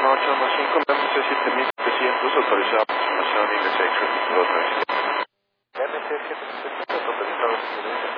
1815, MC 7700, autorizado aproximación INC 296. MC 7700, autorizado.